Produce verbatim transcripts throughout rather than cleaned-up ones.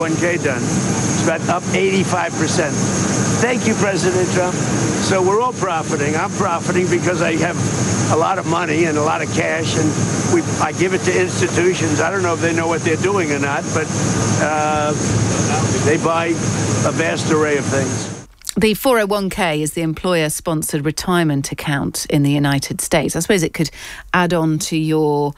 one K done. It's about up eighty-five percent. Thank you, President Trump. So we're all profiting. I'm profiting because I have a lot of money and a lot of cash, and we I give it to institutions. I don't know if they know what they're doing or not, but uh, they buy a vast array of things. The four oh one K is the employer-sponsored retirement account in the United States. I suppose it could add on to your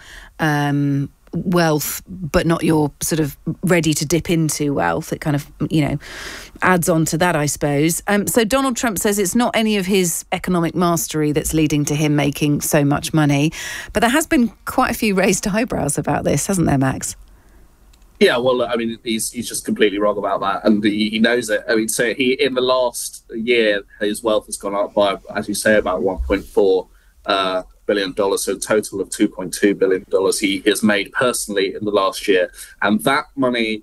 um, wealth, but not your sort of ready to dip into wealth. It kind of, you know, adds on to that, I suppose. Um, so Donald Trump says it's not any of his economic mastery that's leading to him making so much money. But there has been quite a few raised eyebrows about this, hasn't there, Max? Yeah, well, I mean, he's he's just completely wrong about that, and he, he knows it. I mean, so he in the last year, his wealth has gone up by, as you say, about one point four uh, billion dollars. So a total of two point two billion dollars he has made personally in the last year, and that money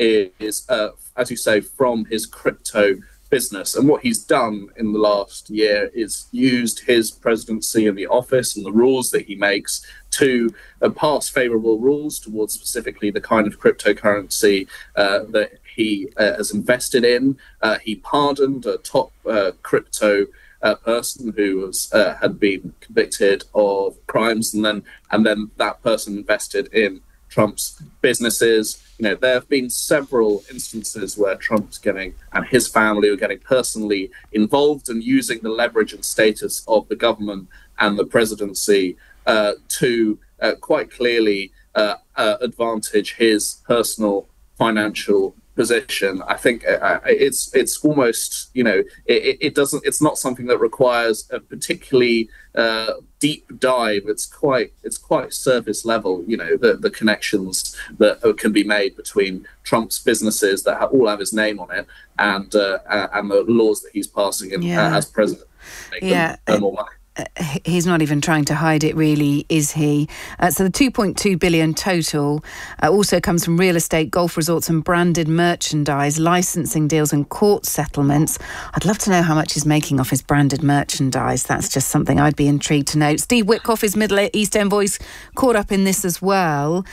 is, uh, as you say, from his crypto business. And what he's done in the last year is used his presidency in the office and the rules that he makes to uh, pass favorable rules towards specifically the kind of cryptocurrency uh, that he uh, has invested in. Uh, he pardoned a top uh, crypto uh, person who was uh, had been convicted of crimes, and then and then that person invested in Trump's businesses. You know, there have been several instances where Trump's getting and his family are getting personally involved and using the leverage and status of the government and the presidency uh, to uh, quite clearly uh, uh, advantage his personal financial position. I think uh, it's it's almost, you know, it, it doesn't it's not something that requires a particularly uh, deep dive. It's quite it's quite surface level, you know, the the connections that can be made between Trump's businesses that all have his name on it and uh, and the laws that he's passing in, yeah. uh, as president. Make yeah. them earn more money. Uh, he's not even trying to hide it, really, is he? Uh, so the two point two billion total uh, also comes from real estate, golf resorts and branded merchandise, licensing deals and court settlements. I'd love to know how much he's making off his branded merchandise. That's just something I'd be intrigued to know. Steve Witkoff, his Middle East envoy's caught up in this as well.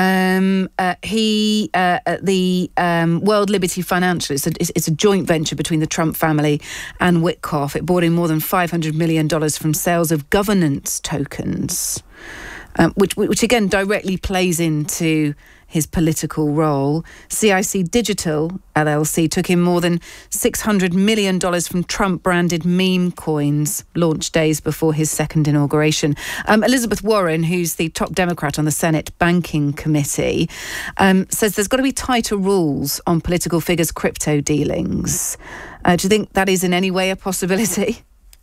Um, uh, he, uh, at the um, World Liberty Financial, it's a, it's a joint venture between the Trump family and Witkoff. It brought in more than five hundred million dollars from sales of governance tokens, um, which, which again directly plays into his political role. C I C Digital L L C took in more than six hundred million dollars from Trump-branded meme coins, launched days before his second inauguration. Um, Elizabeth Warren, who's the top Democrat on the Senate Banking Committee, um, says there's got to be tighter rules on political figures' crypto dealings. Uh, do you think that is in any way a possibility?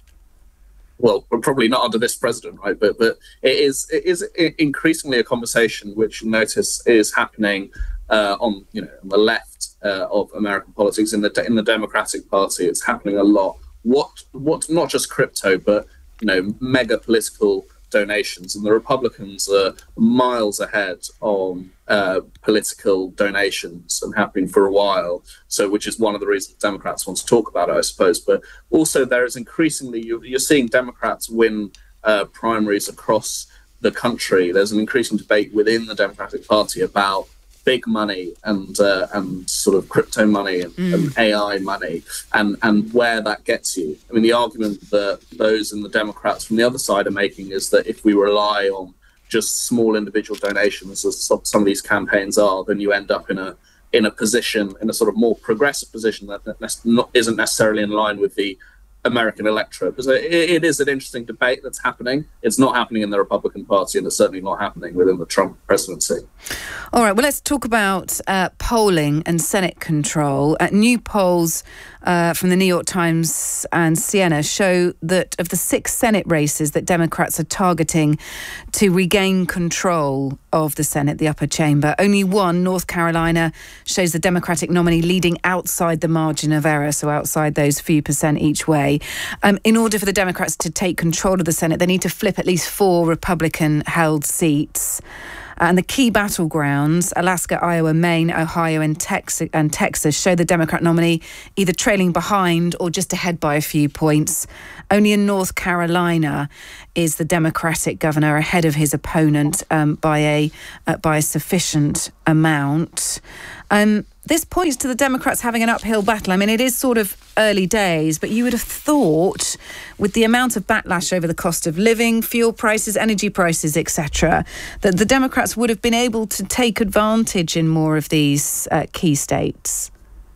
Well, probably not under this president, right? But but it is it is increasingly a conversation which you notice is happening uh, on you know on the left uh, of American politics in the in the Democratic Party. It's happening a lot. What what not just crypto, but you know mega political donations, and the Republicans are miles ahead on uh, political donations and have been for a while. So, which is one of the reasons Democrats want to talk about it, I suppose. But also, there is increasingly you're, you're seeing Democrats win uh, primaries across the country. There's an increasing debate within the Democratic Party about big money and uh, and sort of crypto money and, mm. and A I money and, and where that gets you. I mean, the argument that those in the Democrats from the other side are making is that if we rely on just small individual donations, as some of these campaigns are, then you end up in a in a position, in a sort of more progressive position that, that not, isn't necessarily in line with the American electorate. Because it, it is an interesting debate that's happening. It's not happening in the Republican Party, and it's certainly not happening within the Trump presidency. All right, well, let's talk about uh, polling and Senate control. Uh, new polls uh, from the New York Times and Siena show that of the six Senate races that Democrats are targeting to regain control of the Senate, the upper chamber, only one, North Carolina, shows the Democratic nominee leading outside the margin of error, so outside those few percent each way. Um, in order for the Democrats to take control of the Senate, they need to flip at least four Republican-held seats. And the key battlegrounds, Alaska, Iowa, Maine, Ohio and Texas, and Texas, show the Democrat nominee either trailing behind or just ahead by a few points. Only in North Carolina is the Democratic governor ahead of his opponent um, by a uh, by a sufficient amount. Um, this points to the Democrats having an uphill battle. I mean, it is sort of early days, but you would have thought with the amount of backlash over the cost of living, fuel prices, energy prices, et cetera, that the Democrats would have been able to take advantage in more of these uh, key states.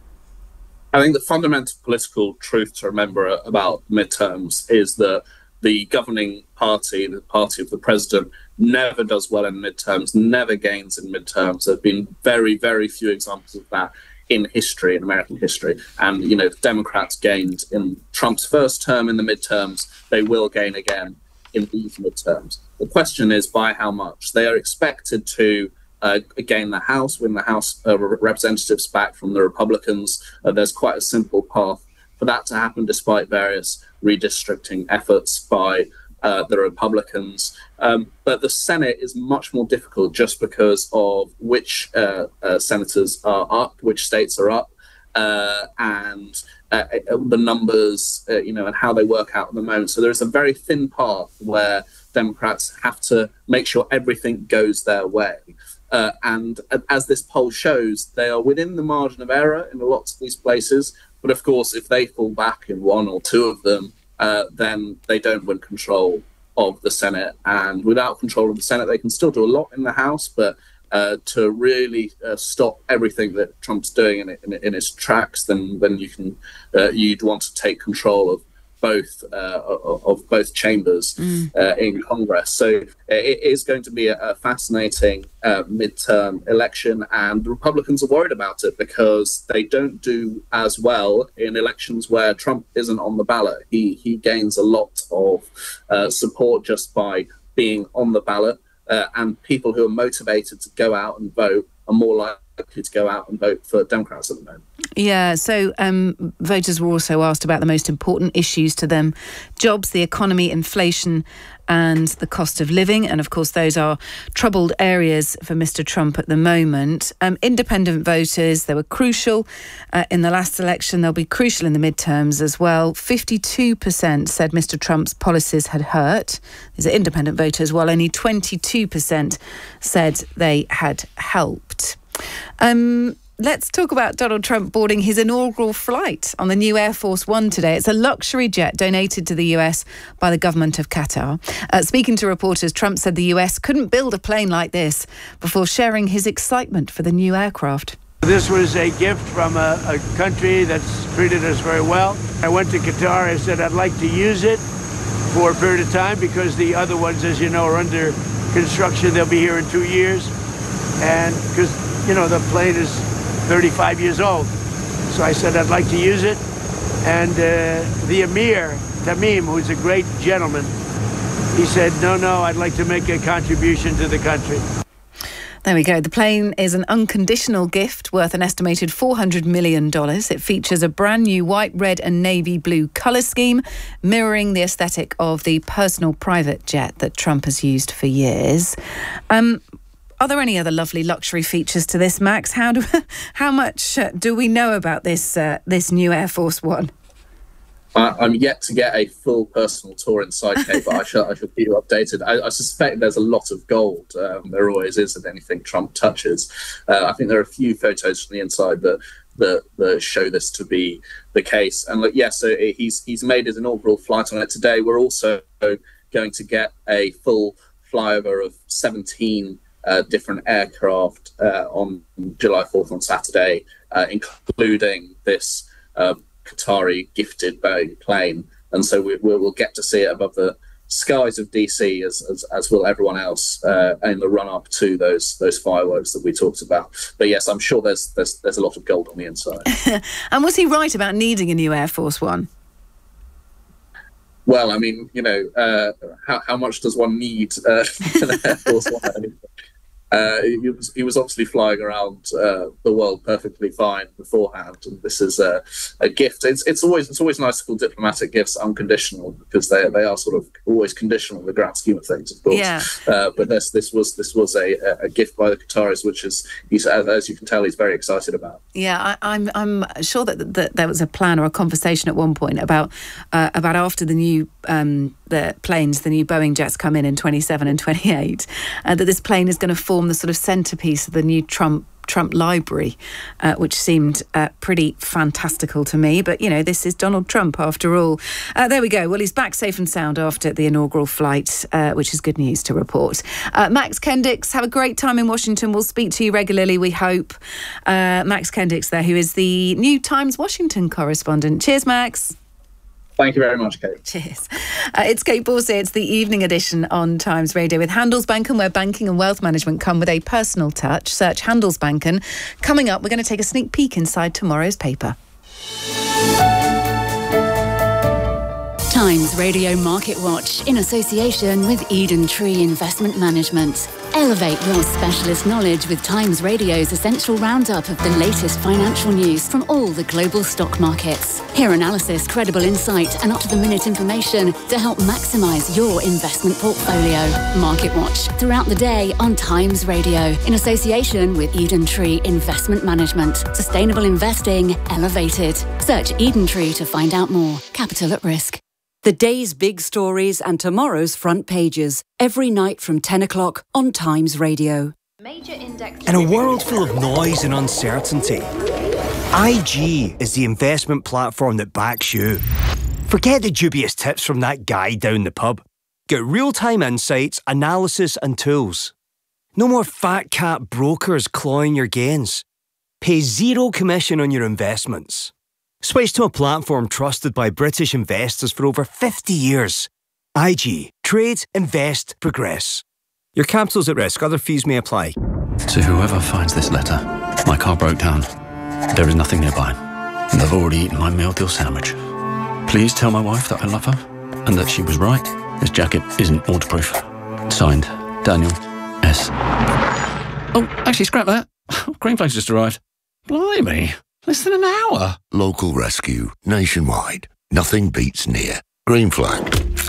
I think the fundamental political truth to remember about midterms is that the governing party, the party of the president, never does well in midterms, never gains in midterms. There have been very, very few examples of that in history, in American history. And, you know, the Democrats gained in Trump's first term in the midterms. They will gain again in these midterms. The question is by how much? They are expected to uh, gain the House, win the House uh, representatives back from the Republicans. Uh, there's quite a simple path for that to happen, despite various redistricting efforts by uh, the Republicans. Um, but the Senate is much more difficult just because of which uh, uh, senators are up, which states are up, uh, and uh, the numbers, uh, you know, and how they work out at the moment. So there's a very thin path where Democrats have to make sure everything goes their way. Uh, and as this poll shows, they are within the margin of error in lots of these places. But of course, if they fall back in one or two of them, uh, then they don't win control of the Senate. And without control of the Senate, they can still do a lot in the House. But uh, to really uh, stop everything that Trump's doing in, in, in its tracks, then then you can uh, you'd want to take control of both uh, of both chambers mm. uh, in Congress. So it is going to be a, a fascinating uh, midterm election, and the Republicans are worried about it because they don't do as well in elections where Trump isn't on the ballot. He he gains a lot of uh, support just by being on the ballot, uh, and people who are motivated to go out and vote are more likely to go out and vote for Democrats at the moment. Yeah, so um, voters were also asked about the most important issues to them: jobs, the economy, inflation, and the cost of living. And of course, those are troubled areas for Mister Trump at the moment. Um, independent voters, they were crucial uh, in the last election. They'll be crucial in the midterms as well. fifty-two percent said Mister Trump's policies had hurt. These are independent voters, while only twenty-two percent said they had helped. Um, let's talk about Donald Trump boarding his inaugural flight on the new Air Force One today. It's a luxury jet donated to the U S by the government of Qatar. Uh, speaking to reporters, Trump said the U S couldn't build a plane like this before sharing his excitement for the new aircraft. This was a gift from a, a country that's treated us very well. I went to Qatar. I said I'd like to use it for a period of time because the other ones, as you know, are under construction. They'll be here in two years. And because, you know, the plane is thirty-five years old. So I said I'd like to use it. And uh, the Emir, Tamim, who's a great gentleman, he said, no, no, I'd like to make a contribution to the country. There we go. The plane is an unconditional gift worth an estimated four hundred million dollars. It features a brand new white, red and navy blue colour scheme, mirroring the aesthetic of the personal private jet that Trump has used for years. Um, Are there any other lovely luxury features to this, Max? How do how much uh, do we know about this uh, this new Air Force One? Uh, I'm yet to get a full personal tour inside, Kate, but I shall, I shall keep you updated. I, I suspect there's a lot of gold. Um, there always is in anything Trump touches. Uh, I think there are a few photos from the inside that, that that show this to be the case. And look, yes, yeah, so he's he's made his inaugural flight on it today. We're also going to get a full flyover of seventeen Uh, different aircraft uh, on July fourth on Saturday, uh, including this uh, Qatari gifted Boeing plane. And so we, we will get to see it above the skies of D C as as, as will everyone else uh, in the run up to those those fireworks that we talked about. But yes, I'm sure there's there's there's a lot of gold on the inside. And was he right about needing a new Air Force One? Well, I mean, you know, uh, how how much does one need uh, an Air Force One? Uh, he, was, he was obviously flying around uh, the world perfectly fine beforehand, and this is a, a gift. It's it's always it's always nice to call diplomatic gifts unconditional because they they are sort of always conditional in the grand scheme of things, of course. Yeah. Uh, but this this was this was a, a gift by the Qataris, which is he's, as you can tell, he's very excited about. Yeah, I, I'm I'm sure that, that there was a plan or a conversation at one point about uh, about after the new um, the planes, the new Boeing jets come in in twenty-seven and twenty-eight, uh, that this plane is going to form the sort of centrepiece of the new Trump Trump library, uh, which seemed uh, pretty fantastical to me. But, you know, this is Donald Trump after all. Uh, there we go. Well, he's back safe and sound after the inaugural flight, uh, which is good news to report. Uh, Max Kendricks, have a great time in Washington. We'll speak to you regularly, we hope. Uh, Max Kendricks there, who is the New Times Washington correspondent. Cheers, Max. Thank you very much, Kate. Cheers. Uh, it's Kate Borsay. It's the evening edition on Times Radio with Handelsbanken, where banking and wealth management come with a personal touch. Search Handelsbanken. Coming up, we're going to take a sneak peek inside tomorrow's paper. Times Radio Market Watch in association with Eden Tree Investment Management. Elevate your specialist knowledge with Times Radio's essential roundup of the latest financial news from all the global stock markets. Hear analysis, credible insight and up-to-the-minute information to help maximise your investment portfolio. Market Watch throughout the day on Times Radio in association with Eden Tree Investment Management. Sustainable investing elevated. Search Eden Tree to find out more. Capital at risk. The day's big stories and tomorrow's front pages, every night from ten o'clock on Times Radio. Major index. In a world full of noise and uncertainty, I G is the investment platform that backs you. Forget the dubious tips from that guy down the pub. Get real-time insights, analysis and tools. No more fat cat brokers clawing your gains. Pay zero commission on your investments. Switch to a platform trusted by British investors for over fifty years. I G. Trade, invest, progress. Your capital's at risk. Other fees may apply. To whoever finds this letter, my car broke down. There is nothing nearby, and I've already eaten my meal deal sandwich. Please tell my wife that I love her, and that she was right. This jacket isn't waterproof. Signed, Daniel S. Oh, actually, scrap that. Green Flag's just arrived. Blimey. Less than an hour. Local rescue, nationwide. Nothing beats near. Green Flag.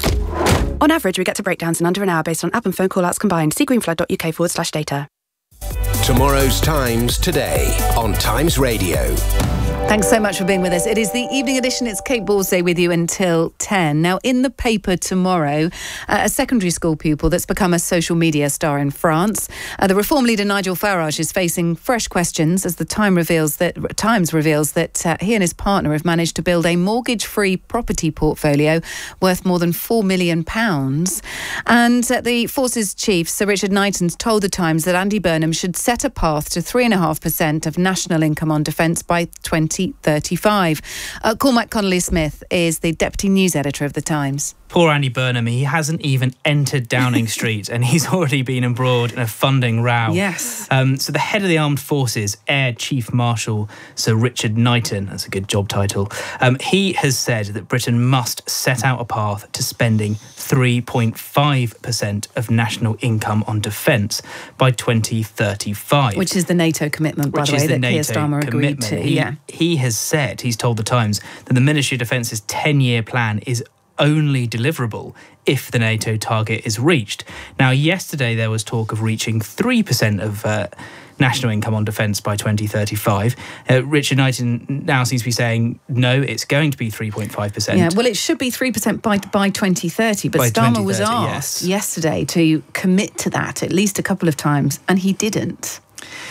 On average, we get to breakdowns in under an hour based on app and phone call-outs combined. See greenflag.uk forward slash data. Tomorrow's Times today on Times Radio. Thanks so much for being with us. It is the evening edition. It's Kate Borsay with you until ten. Now, in the paper tomorrow, uh, a secondary school pupil that's become a social media star in France. Uh, the Reform leader Nigel Farage is facing fresh questions as the Time reveals that, Times reveals that uh, he and his partner have managed to build a mortgage-free property portfolio worth more than four million pounds. And uh, the Forces chief, Sir Richard Knighton, told the Times that Andy Burnham should set a path to three point five percent of national income on defence by twenty thirty-five. Uh, Cormac Connolly-Smith is the deputy news editor of The Times. Poor Andy Burnham, he hasn't even entered Downing Street and he's already been embroiled in a funding row. Yes. Um, so the head of the Armed Forces, Air Chief Marshal Sir Richard Knighton, that's a good job title, um, he has said that Britain must set out a path to spending three point five percent of national income on defence by twenty thirty-five. Which is the NATO commitment, by the way, that Keir Starmer agreed to. He, yeah. he has said, he's told The Times, that the Ministry of Defence's ten-year plan is only deliverable if the NATO target is reached. Now, yesterday there was talk of reaching three percent of uh, national income on defence by twenty thirty-five. Uh, Richard Knighton now seems to be saying, no, it's going to be three point five percent. Yeah, well, it should be three percent by, by twenty thirty, but by Starmer was yes. asked yesterday to commit to that at least a couple of times, and he didn't.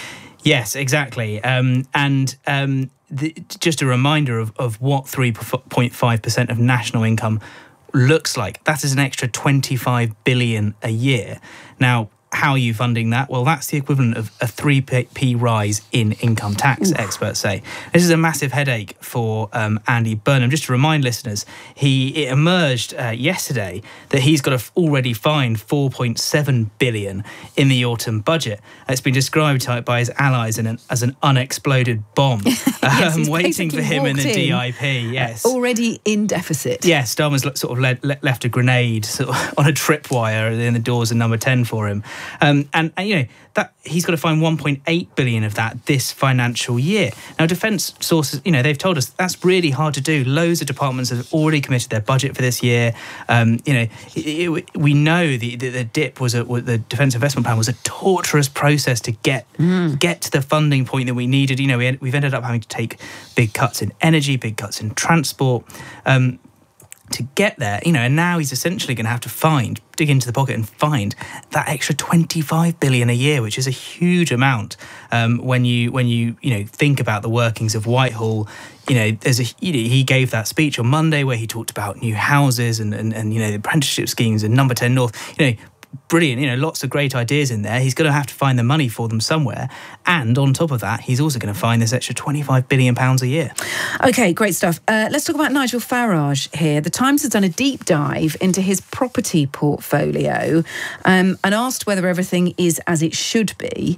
Yes, exactly. Um, and um, the, just a reminder of, of what three point five percent of national income looks like. That is an extra twenty-five billion dollars a year. Now, how are you funding that? Well, that's the equivalent of a three p rise in income tax, Oof. experts say. This is a massive headache for um, Andy Burnham. Just to remind listeners, he it emerged uh, yesterday that he's got to already find four point seven billion dollars in the autumn budget. It's been described by his allies in an, as an unexploded bomb, yes, um, waiting for him in the in, D I P. Yes, uh, already in deficit. Yes, Starmer's sort of led, le- left a grenade sort of on a tripwire in the doors of number ten for him. Um, and, and, you know, that he's got to find one point eight billion dollars of that this financial year. Now, defence sources, you know, they've told us that's really hard to do. Loads of departments have already committed their budget for this year. Um, you know, it, it, we know the, the, the dip was, a, the Defence Investment Plan was a torturous process to get mm. get to the funding point that we needed. You know, we had, we've ended up having to take big cuts in energy, big cuts in transport. Um to get there, you know, and now he's essentially going to have to find, dig into the pocket and find that extra twenty-five billion a year, which is a huge amount. Um, when you when you you know think about the workings of Whitehall, you know, there's a you know, he gave that speech on Monday where he talked about new houses and and, and you know the apprenticeship schemes and Number ten North, you know. Brilliant, you know, lots of great ideas in there. He's going to have to find the money for them somewhere. And on top of that, he's also going to find this extra twenty-five billion pounds a year. OK, great stuff. Uh, let's talk about Nigel Farage here. The Times has done a deep dive into his property portfolio um, and asked whether everything is as it should be.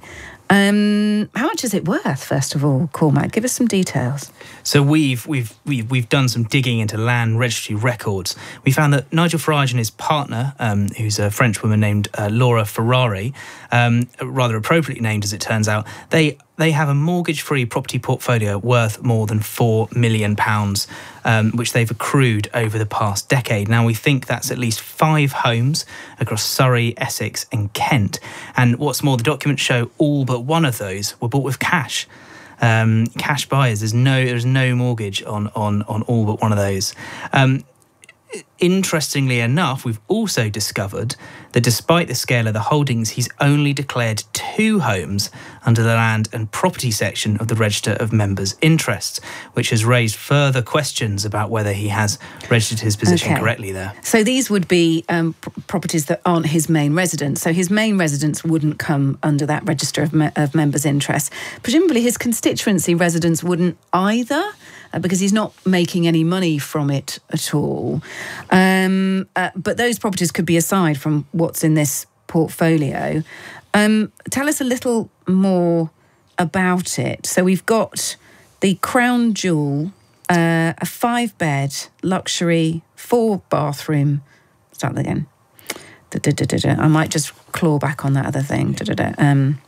Um, how much is it worth, first of all, Cormac? Give us some details. So we've we've we've we've done some digging into land registry records. We found that Nigel Farage and his partner, um, who's a French woman named uh, Laura Ferrari, um, rather appropriately named as it turns out, they they have a mortgage-free property portfolio worth more than four million pounds, um, which they've accrued over the past decade. Now, we think that's at least five homes across Surrey, Essex and Kent. And what's more, the documents show all but one of those were bought with cash. Um, cash buyers. There's no there's no mortgage on on on all but one of those. Um, Interestingly enough, we've also discovered that despite the scale of the holdings, he's only declared two homes under the land and property section of the Register of Members' Interests, which has raised further questions about whether he has registered his position okay. correctly there. So these would be um, pr- properties that aren't his main residence. So his main residence wouldn't come under that Register of, me- of Members' Interests. Presumably his constituency residence wouldn't either, uh, because he's not making any money from it at all. Um, uh, but those properties could be aside from what's in this portfolio. Um, tell us a little more about it. So we've got the Crown Jewel, uh, a five-bed, luxury, four-bathroom. Start that again. Da, da, da, da, da. I might just claw back on that other thing. Da, da, da. Um,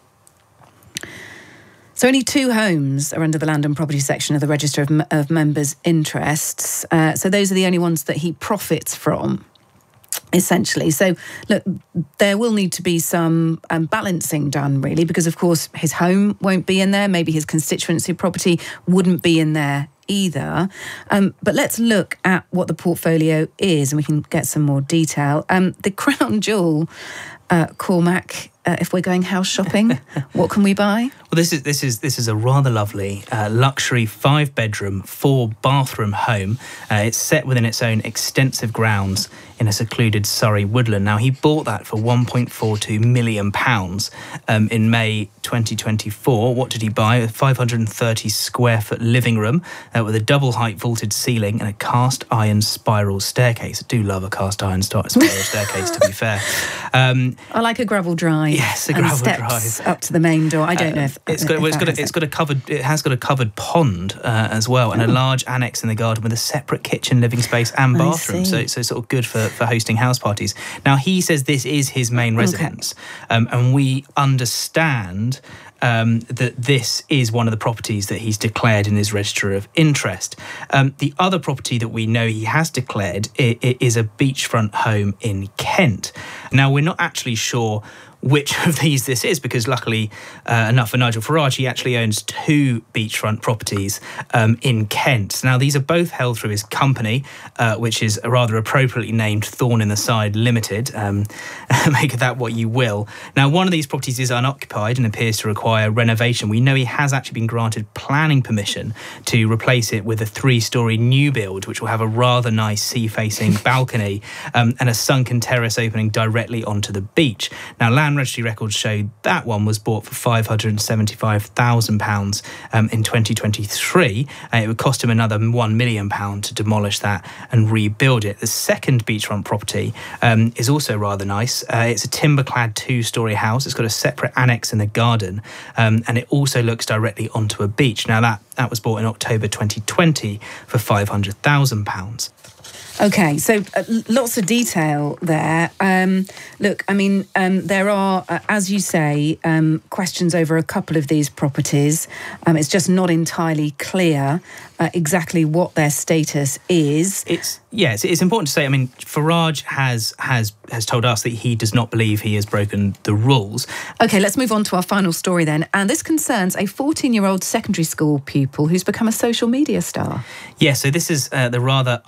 So only two homes are under the land and property section of the Register of, of Members' Interests. Uh, so those are the only ones that he profits from, essentially. So, look, there will need to be some um, balancing done, really, because, of course, his home won't be in there. Maybe his constituency property wouldn't be in there either. Um, but let's look at what the portfolio is and we can get some more detail. Um, the Crown Jewel, uh, Cormac, uh, if we're going house shopping, what can we buy? Well, this is this is this is a rather lovely uh, luxury five-bedroom, four-bathroom home. Uh, it's set within its own extensive grounds in a secluded Surrey woodland. Now, he bought that for one point four two million pounds um, in May twenty twenty-four. What did he buy? A five hundred thirty square foot living room uh, with a double-height vaulted ceiling and a cast-iron spiral staircase. I do love a cast-iron spiral staircase, to be fair. Um, I like a gravel drive. Yes, a and gravel steps drive up to the main door. I don't uh, know if it's got. if Well, it's got. A, has it's it. got a covered. It has got a covered pond uh, as well, and oh. a large annex in the garden with a separate kitchen, living space, and bathroom. So, so sort of good for, for hosting house parties. Now, he says this is his main residence, okay. um, and we understand. Um, that this is one of the properties that he's declared in his Register of Interest. Um, the other property that we know he has declared i- i- is a beachfront home in Kent. Now, we're not actually sure which of these this is, because luckily uh, enough for Nigel Farage, he actually owns two beachfront properties um, in Kent. Now, these are both held through his company, uh, which is rather appropriately named Thorn in the Side Limited. Um, make of that what you will. Now, one of these properties is unoccupied and appears to require renovation. We know he has actually been granted planning permission to replace it with a three-storey new build, which will have a rather nice sea-facing balcony um, and a sunken terrace opening directly onto the beach. Now, land registry records show that one was bought for five hundred seventy-five thousand pounds um, in twenty twenty-three. Uh, it would cost him another one million pounds to demolish that and rebuild it. The second beachfront property um, is also rather nice. Uh, it's a timber-clad two-storey house. It's got a separate annex in the garden, um, and it also looks directly onto a beach. Now, that, that was bought in October twenty twenty for five hundred thousand pounds. Okay, so uh, lots of detail there. Um, look, I mean, um, there are, uh, as you say, um, questions over a couple of these properties. Um, it's just not entirely clear uh, exactly what their status is. It's yes, it's important to say. I mean, Farage has has has told us that he does not believe he has broken the rules. Okay, let's move on to our final story then, and this concerns a fourteen-year-old secondary school pupil who's become a social media star. Yeah, so this is uh, the rather unlikely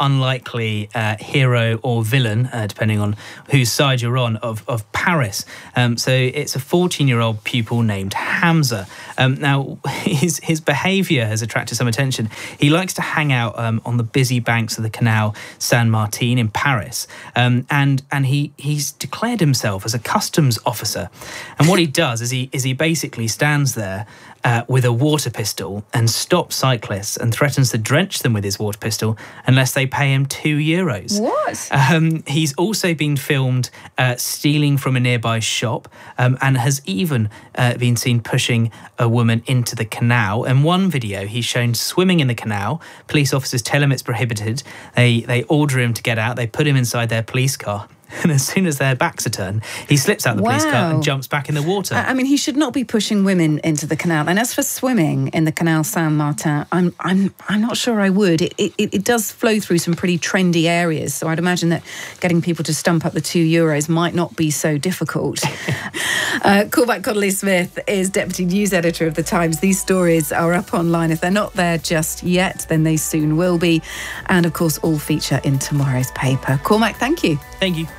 unlikely uh, hero or villain, uh, depending on whose side you're on, of, of Paris. Um, so it's a fourteen-year-old pupil named Hamza. Um, now, his his behaviour has attracted some attention. He likes to hang out um, on the busy banks of the Canal Saint-Martin in Paris, um, and and he he's declared himself as a customs officer. And what he does is he is he basically stands there Uh, with a water pistol and stops cyclists and threatens to drench them with his water pistol unless they pay him two euros. What? Um, he's also been filmed uh, stealing from a nearby shop um, and has even uh, been seen pushing a woman into the canal. In one video, he's shown swimming in the canal. Police officers tell him it's prohibited. They, they order him to get out. They put him inside their police car. And as soon as their backs are turned, he slips out the wow. police car and jumps back in the water. I mean, he should not be pushing women into the canal. And as for swimming in the Canal Saint-Martin, I'm I'm I'm not sure I would. It, it it does flow through some pretty trendy areas, so I'd imagine that getting people to stump up the two euros might not be so difficult. uh, Callback Connolly Smith is deputy news editor of the Times. These stories are up online. If they're not there just yet, then they soon will be. And of course, all feature in tomorrow's paper. Cormac, thank you. Thank you.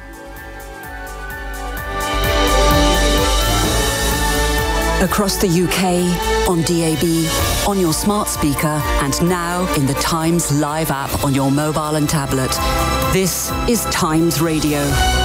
Across the U K, on D A B, on your smart speaker, and now in the Times Live app on your mobile and tablet. This is Times Radio.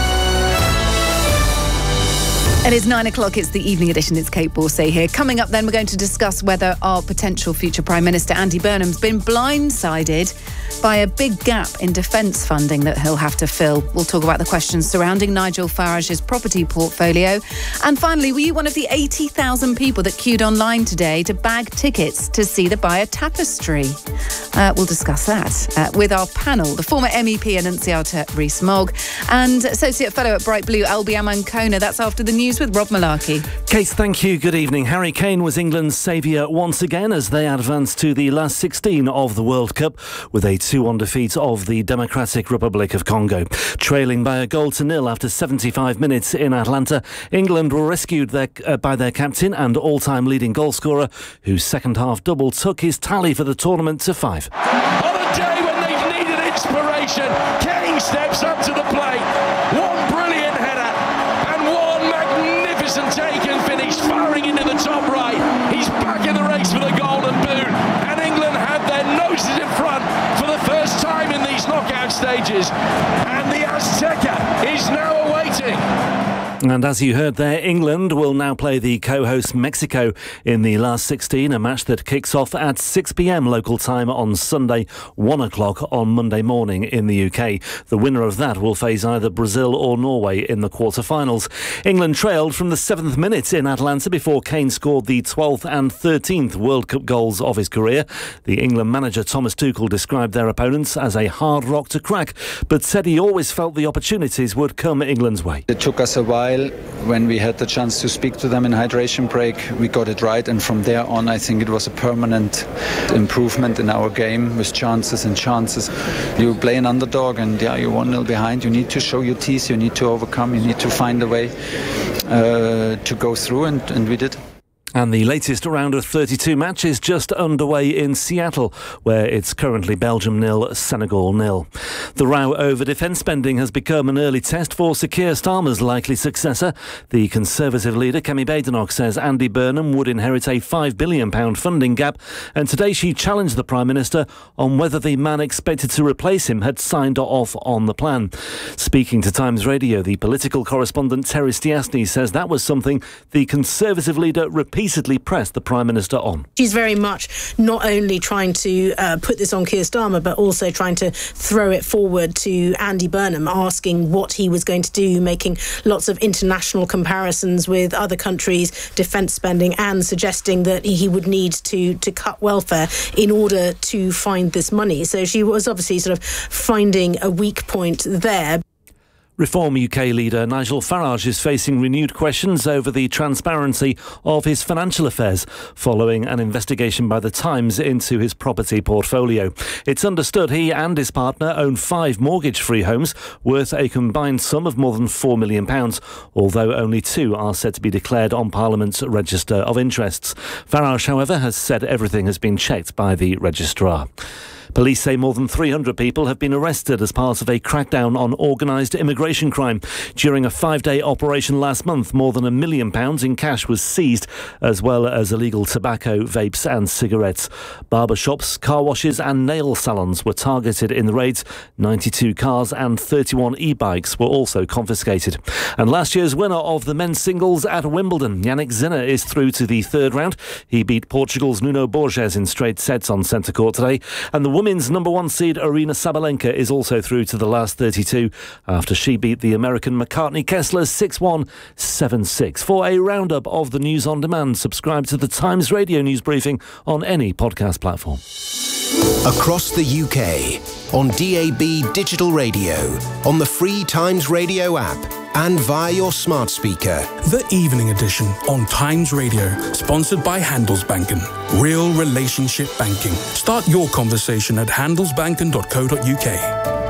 It is nine o'clock. It's the evening edition. It's Kate Borsay here. Coming up then, we're going to discuss whether our potential future Prime Minister, Andy Burnham's been blindsided by a big gap in defence funding that he'll have to fill. We'll talk about the questions surrounding Nigel Farage's property portfolio. And finally, were you one of the eighty thousand people that queued online today to bag tickets to see the Bayer Tapestry? Uh, we'll discuss that uh, with our panel, the former M E P Annunziata Rees-Mogg and Associate Fellow at Bright Blue, Albiam Ancona. That's after the news with Rob Malarkey. Kate, thank you. Good evening. Harry Kane was England's saviour once again as they advanced to the last sixteen of the World Cup with a two one defeat of the Democratic Republic of Congo. Trailing by a goal to nil after seventy-five minutes in Atlanta, England were rescued their, uh, by their captain and all-time leading goalscorer, whose second-half double took his tally for the tournament to five. On a day when they've needed inspiration, Kane steps up to the plate. One brilliant header and one magnificent take and finish, firing into the top right. He's back in the race for the Golden Boot, and England have their noses in front for the first time in these knockout stages. And the Azteca is now awaiting. And as you heard there, England will now play the co-host Mexico in the last sixteen, a match that kicks off at six p.m. local time on Sunday, one o'clock on Monday morning in the U K. The winner of that will face either Brazil or Norway in the quarter-finals. England trailed from the seventh minute in Atlanta before Kane scored the twelfth and thirteenth World Cup goals of his career. The England manager Thomas Tuchel described their opponents as a hard rock to crack, but said he always felt the opportunities would come England's way. It took us a while. When we had the chance to speak to them in hydration break, we got it right, and from there on I think it was a permanent improvement in our game with chances and chances. You play an underdog and yeah, you're one nil behind. You need to show your teeth, you need to overcome, you need to find a way uh, to go through, and, and we did. And the latest round of thirty-two matches just underway in Seattle, where it's currently Belgium nil, Senegal nil. The row over defence spending has become an early test for Sir Keir Starmer's likely successor. The Conservative leader, Kemi Badenoch, says Andy Burnham would inherit a five billion pounds funding gap, and today she challenged the Prime Minister on whether the man expected to replace him had signed off on the plan. Speaking to Times Radio, the political correspondent Terry Stiastny says that was something the Conservative leader repeatedly repeatedly pressed the Prime Minister on. She's very much not only trying to uh, put this on Keir Starmer, but also trying to throw it forward to Andy Burnham, asking what he was going to do, making lots of international comparisons with other countries' defence spending, and suggesting that he would need to, to cut welfare in order to find this money. So she was obviously sort of finding a weak point there. Reform U K leader Nigel Farage is facing renewed questions over the transparency of his financial affairs following an investigation by The Times into his property portfolio. It's understood he and his partner own five mortgage-free homes worth a combined sum of more than four million pounds, although only two are said to be declared on Parliament's Register of Interests. Farage, however, has said everything has been checked by the registrar. Police say more than three hundred people have been arrested as part of a crackdown on organised immigration crime. During a five-day operation last month, more than a million pounds in cash was seized, as well as illegal tobacco, vapes and cigarettes. Barber shops, car washes and nail salons were targeted in the raids. ninety-two cars and thirty-one e-bikes were also confiscated. And last year's winner of the men's singles at Wimbledon, Yannick Sinner, is through to the third round. He beat Portugal's Nuno Borges in straight sets on centre court today. And the women's number one seed Aryna Sabalenka is also through to the last thirty-two after she beat the American McCartney Kessler six one, seven six. For a roundup of the news on demand, subscribe to the Times Radio news briefing on any podcast platform. Across the U K, on D A B digital radio, on the free Times Radio app, and via your smart speaker. The Evening Edition on Times Radio, sponsored by Handelsbanken. Real relationship banking. Start your conversation at handelsbanken dot co dot uk.